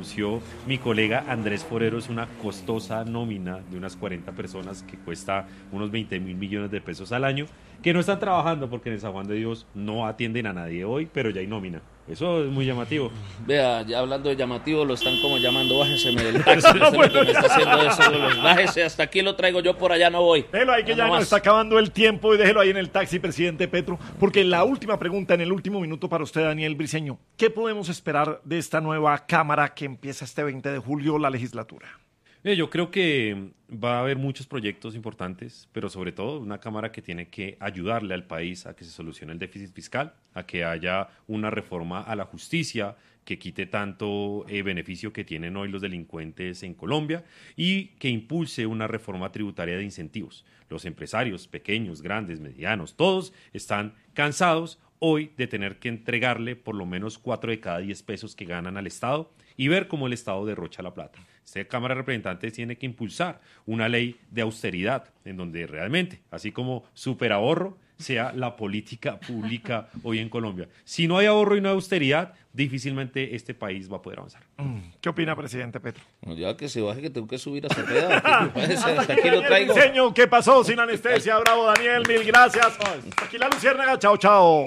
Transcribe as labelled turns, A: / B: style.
A: anunció mi colega Andrés Forero, es una costosa nómina de unas 40 personas que cuesta unos 20.000 millones de pesos al año, que no están trabajando porque en el San Juan de Dios no atienden a nadie hoy, pero ya hay nómina. Eso es muy llamativo.
B: Vea, ya hablando de llamativo, lo están como llamando, bájeseme del taxi, usted lo que me está haciendo eso, bájese, hasta aquí lo traigo yo, por allá no voy.
C: Déjelo ahí que ya nos está acabando el tiempo y déjelo ahí en el taxi, presidente Petro, porque la última pregunta en el último minuto para usted, Daniel Briceño, ¿qué podemos esperar de esta nueva Cámara que empieza este 20 de julio la legislatura?
A: Yo creo que va a haber muchos proyectos importantes, pero sobre todo una Cámara que tiene que ayudarle al país a que se solucione el déficit fiscal, a que haya una reforma a la justicia que quite tanto beneficio que tienen hoy los delincuentes en Colombia y que impulse una reforma tributaria de incentivos. Los empresarios pequeños, grandes, medianos, todos están cansados hoy de tener que entregarle por lo menos 4 de cada 10 pesos que ganan al Estado y ver cómo el Estado derrocha la plata. Esta Cámara de Representantes tiene que impulsar una ley de austeridad en donde realmente, así como superahorro, sea la política pública hoy en Colombia. Si no hay ahorro y no hay austeridad, difícilmente este país va a poder avanzar.
C: ¿Qué opina, presidente Petro?
B: No, ya que se baje, que tengo que subir a Cepeda. Hasta aquí lo traigo.
C: Briceño, ¿qué pasó sin anestesia? Bravo, Daniel, mil gracias. Aquí la Luciérnaga, chao, chao.